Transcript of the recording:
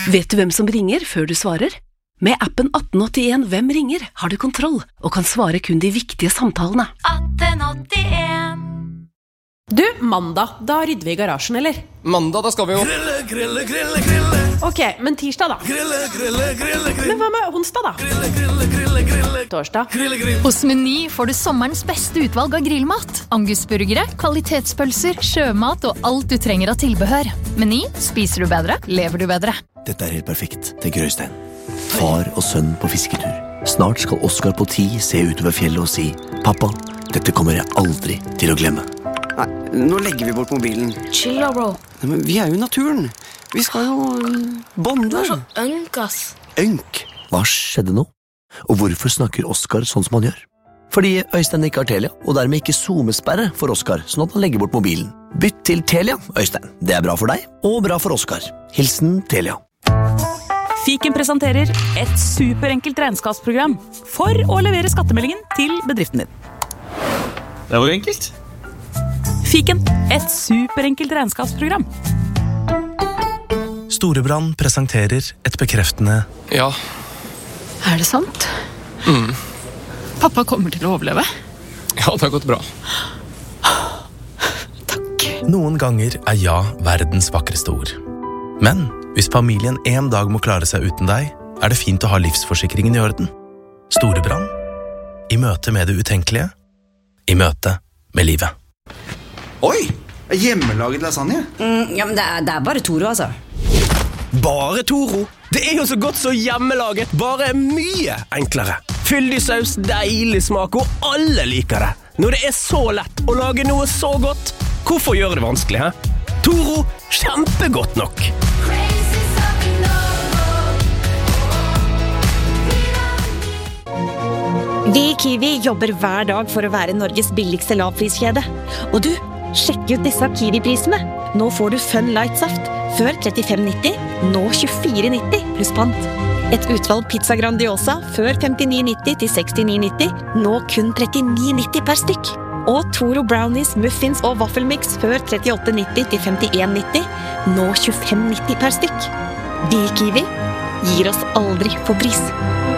Vet du hvem som ringer før du svarer? Med appen 1881 Hvem ringer har du kontroll og kan svare kun de viktige samtalene. 1881. Du, mandag, da rydder vi I garasjen, eller? Mandag, da skal vi jo Grille. Ok, men tirsdag da? Grille. Men hva med onsdag da? Grille. Torsdag? Hos Meny får du sommerens beste utvalg av grillmat. Angusburgere, kvalitetspølser, sjømat og alt du trenger av tilbehør. Meny, spiser du bedre, lever du bedre. Dette helt perfekt, tenker Øystein. Far og sønn på fisketur. Snart skal Oskar på 10 se utover fjellet og si «Pappa, dette kommer jeg aldri til å glemme». Nei, nå legger vi bort mobilen. Chill da, bro. Nei, men vi jo I naturen. Vi skal jo bonde. Du så ønk, ass. Ønk? Hva skjedde nå? Og hvorfor snakker Oskar sånn som han gjør? Fordi Øystein ikke har Telia, og dermed ikke zoomesperre for Oskar, sånn at han legger bort mobilen. Bytt til Telia, Øystein. Det bra for deg, og bra for Oskar. Hilsen Telia. Fiken presenterer et superenkelt regnskapsprogram for å levere skattemeldingen til bedriften din. Det var jo enkelt. Fiken, et superenkelt regnskapsprogram. Storebrand presenterer et bekreftende Ja. Det sant? Pappa kommer til å overleve. Ja, det har gått bra. Takk. Noen ganger ja verdens vakreste ord. Men hvis familien en dag må klare seg uten deg, det fint å ha livsforsikringen I orden. Storebrand. I møte med det utenkelige. I møte med livet. Oi, hjemmelaget lasagne? Ja, men det bare Toro, altså. Bare Toro? Det jo så godt så hjemmelaget, bare mye enklere. Fyldig saus, deilig smak, og alle liker det. Når det så lett å lage noe så godt, hvorfor gjøre det vanskelig, he? Toro, kjempegodt nok. Vi I Kiwi jobber hver dag for å være Norges billigste lavpriskjede. Og du, sjekk ut disse Kiwi-prisene. Nå får du Fun Light Saft. Før 35,90, nå 24,90 pluss pant. Et utvalg pizza Grandiosa før 59,90 til 69,90, nå kun 39,90 per stykk. Og Toro Brownies, Muffins og Waffelmix før 38,90 til 51,90, nå 25,90 per stykk. Vi I Kiwi gir oss aldri på pris.